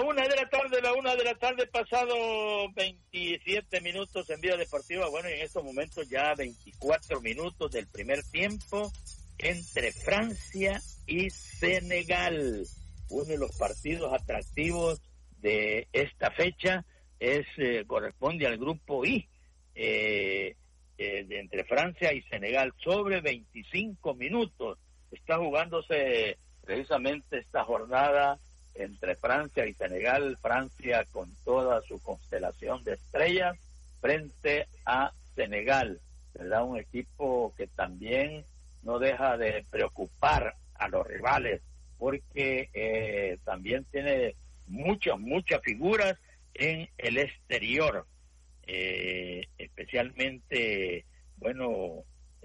la una de la tarde, pasado 27 minutos en Vida Deportiva. Bueno, y en estos momentos ya 24 minutos del primer tiempo entre Francia y Senegal. Uno de los partidos atractivos de esta fecha corresponde al grupo I, entre Francia y Senegal. Sobre 25 minutos está jugándose precisamente esta jornada entre Francia y Senegal. Francia con toda su constelación de estrellas frente a Senegal, ¿verdad? Un equipo que también no deja de preocupar a los rivales, porque también tiene muchas figuras en el exterior, especialmente, bueno,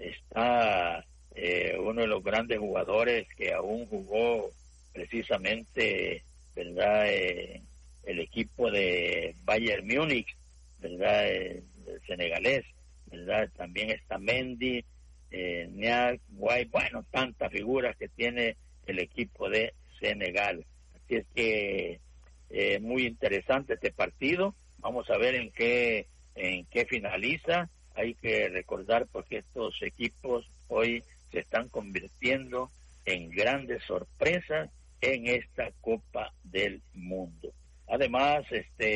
está uno de los grandes jugadores que aún jugó precisamente, ¿verdad? El equipo de Bayern Múnich, ¿verdad? El senegalés, ¿verdad? También está Mendy, Niak, Guay, bueno, tantas figuras que tiene el equipo de Senegal. Así es que muy interesante este partido. Vamos a ver en qué finaliza. Hay que recordar porque estos equipos hoy se están convirtiendo en grandes sorpresas en esta Copa del Mundo. Además,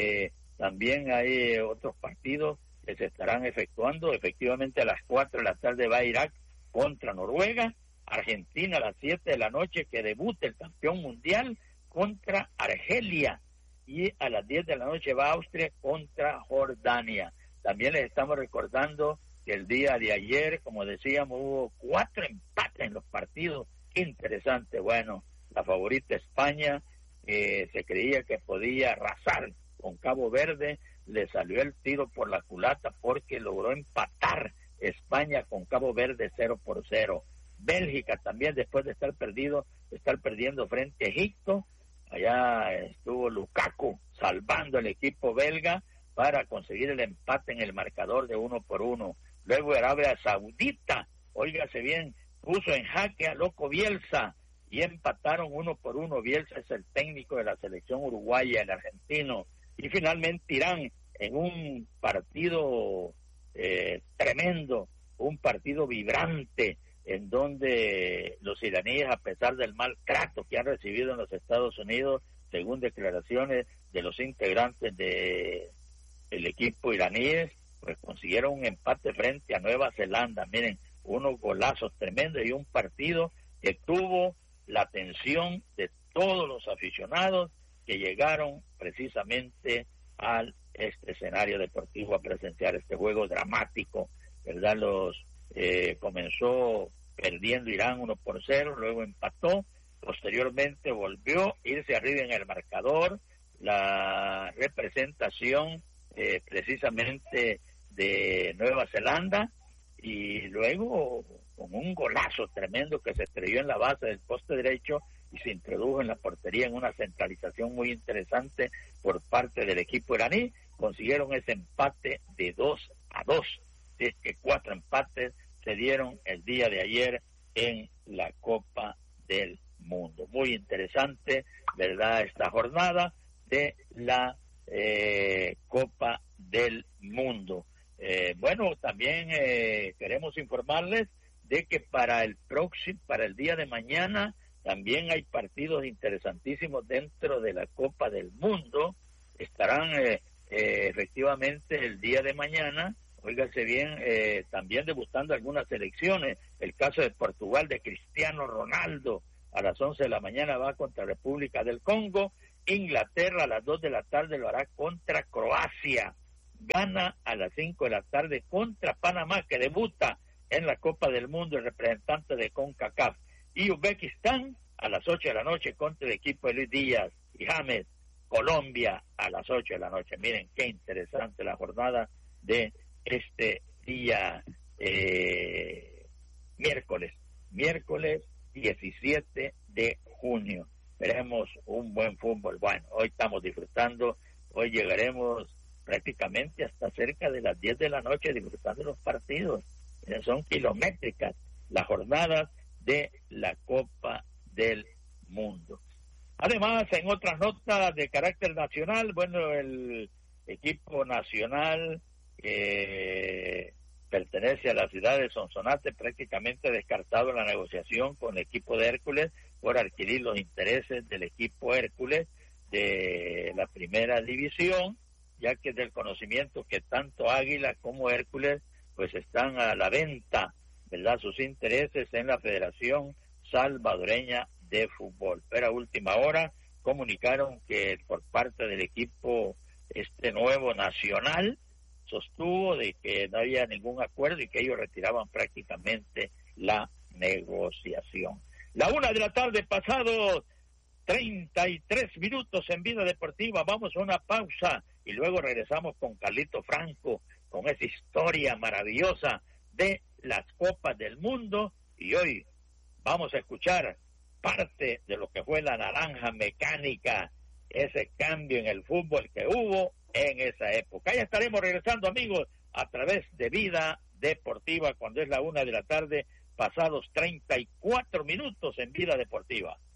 también hay otros partidos que se estarán efectuando. Efectivamente, a las 4 de la tarde va Irak contra Noruega, Argentina a las 7 de la noche, que debuta el campeón mundial, contra Argelia, y a las 10 de la noche va Austria contra Jordania. También les estamos recordando que el día de ayer, como decíamos, hubo 4 empates en los partidos. Qué interesante. Bueno, la favorita España, se creía que podía arrasar con Cabo Verde, le salió el tiro por la culata porque logró empatar España con Cabo Verde 0-0. Bélgica también, después de estar perdiendo frente a Egipto, allá estuvo Lukaku salvando el equipo belga para conseguir el empate en el marcador de 1-1. Luego Arabia Saudita, óigase bien, puso en jaque a Loco Bielsa y empataron 1-1. Bielsa es el técnico de la selección uruguaya, el argentino. Y finalmente Irán, en un partido tremendo, un partido vibrante, en donde los iraníes, a pesar del maltrato que han recibido en los Estados Unidos, según declaraciones de los integrantes del equipo iraníes, pues consiguieron un empate frente a Nueva Zelanda. Miren, unos golazos tremendos y un partido que tuvo la atención de todos los aficionados que llegaron precisamente al escenario deportivo a presenciar este juego dramático, ¿verdad? Comenzó perdiendo Irán 1-0, luego empató, posteriormente volvió a irse arriba en el marcador. La representación precisamente de Nueva Zelanda, y luego con un golazo tremendo que se estrelló en la base del poste derecho y se introdujo en la portería en una centralización muy interesante por parte del equipo iraní, consiguieron ese empate de 2-2. Es que 4 empates se dieron el día de ayer en la Copa del Mundo. Muy interesante, ¿verdad?, esta jornada de la Copa del Mundo. Bueno, también queremos informarles de que para el día de mañana también hay partidos interesantísimos dentro de la Copa del Mundo. Estarán efectivamente el día de mañana, óigase bien, también debutando algunas selecciones. El caso de Portugal, de Cristiano Ronaldo, a las 11 de la mañana va contra República del Congo. Inglaterra a las 2 de la tarde lo hará contra Croacia. Ghana a las 5 de la tarde contra Panamá, que debuta en la Copa del Mundo, el representante de CONCACAF. Y Uzbekistán a las 8 de la noche contra el equipo de Luis Díaz y James. Colombia a las 8 de la noche. Miren qué interesante la jornada de este día miércoles 17 de junio. Veremos un buen fútbol. Bueno, hoy estamos disfrutando, hoy llegaremos prácticamente hasta cerca de las 10 de la noche disfrutando los partidos. Son kilométricas las jornadas de la Copa del Mundo. Además, en otras notas de carácter nacional, bueno, el equipo nacional que pertenece a la ciudad de Sonsonate prácticamente descartado en la negociación con el equipo de Hércules por adquirir los intereses del equipo Hércules de la primera división, ya que es del conocimiento que tanto Águila como Hércules pues están a la venta, ¿verdad?, sus intereses en la Federación Salvadoreña de Fútbol. Pero a última hora comunicaron que por parte del equipo nuevo nacional sostuvo de que no había ningún acuerdo y que ellos retiraban prácticamente la negociación. La 1:00 p.m, pasado 33 minutos en Vida Deportiva. Vamos a una pausa y luego regresamos con Carlito Franco, con esa historia maravillosa de las Copas del Mundo. Y hoy vamos a escuchar parte de lo que fue la naranja mecánica, ese cambio en el fútbol que hubo en esa época. Ya estaremos regresando, amigos, a través de Vida Deportiva, cuando es la 1:00 p.m, pasados 34 minutos en Vida Deportiva.